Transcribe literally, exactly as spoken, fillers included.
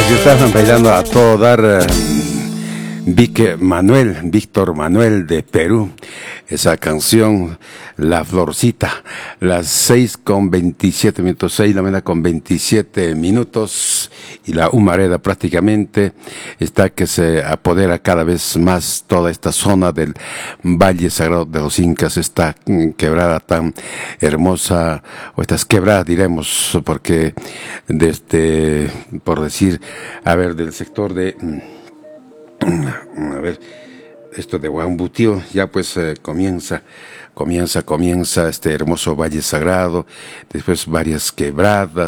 Yo estaba bailando a todo dar eh, Vic Manuel, Víctor Manuel de Perú, esa canción, La Florcita, las seis con veintisiete minutos, seis la mañana con veintisiete minutos, y la humareda prácticamente está que se apodera cada vez más toda esta zona del Valle Sagrado de los Incas, esta quebrada tan hermosa, o estas quebradas diremos, porque desde, por decir, a ver, del sector de... A ver, esto de Huambutío ya pues eh, comienza, comienza, comienza este hermoso valle sagrado, después varias quebradas,